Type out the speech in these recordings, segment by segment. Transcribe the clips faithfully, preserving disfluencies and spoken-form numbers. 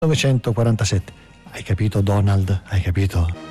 millenovecentoquarantasette. Hai capito, Donald? Hai capito?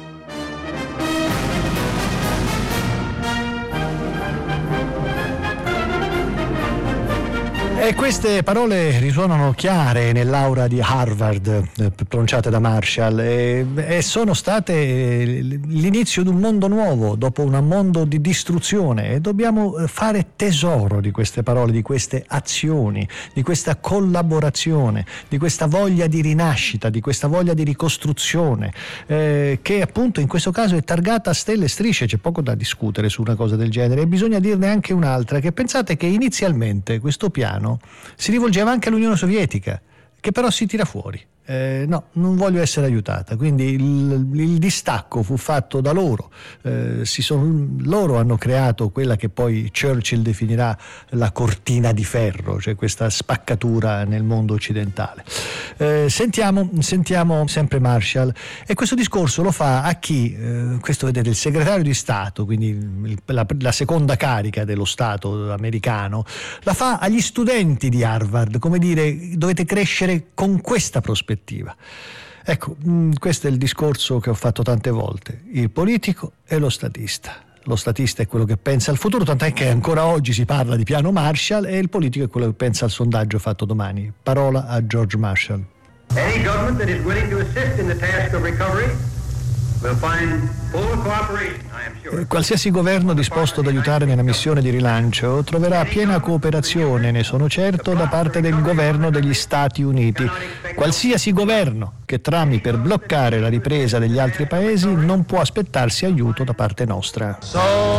E queste parole risuonano chiare nell'aura di Harvard, eh, pronunciate da Marshall, e, e sono state l'inizio di un mondo nuovo, dopo un mondo di distruzione, e dobbiamo fare tesoro di queste parole, di queste azioni, di questa collaborazione, di questa voglia di rinascita, di questa voglia di ricostruzione, eh, che appunto in questo caso è targata a stelle e strisce. C'è poco da discutere su una cosa del genere, e bisogna dirne anche un'altra, che pensate che inizialmente questo piano si rivolgeva anche all'Unione Sovietica, che però si tira fuori. Eh, no, non voglio essere aiutata, quindi il, il distacco fu fatto da loro, eh, si sono, loro hanno creato quella che poi Churchill definirà la cortina di ferro, cioè questa spaccatura nel mondo occidentale. Eh, sentiamo, sentiamo sempre Marshall, e questo discorso lo fa a chi, eh, questo vedete, il segretario di Stato, quindi il, la, la seconda carica dello Stato americano, la fa agli studenti di Harvard, come dire, dovete crescere con questa prospettiva. Ecco, questo è il discorso che ho fatto tante volte: il politico e lo statista. Lo statista è quello che pensa al futuro, tant'è che ancora oggi si parla di piano Marshall, e il politico è quello che pensa al sondaggio fatto domani. Parola a George Marshall. Any government that is willing to assist in the task of recovery will find full cooperation. Qualsiasi governo disposto ad aiutare nella missione di rilancio troverà piena cooperazione, ne sono certo, da parte del governo degli Stati Uniti. Qualsiasi governo che trami per bloccare la ripresa degli altri paesi non può aspettarsi aiuto da parte nostra.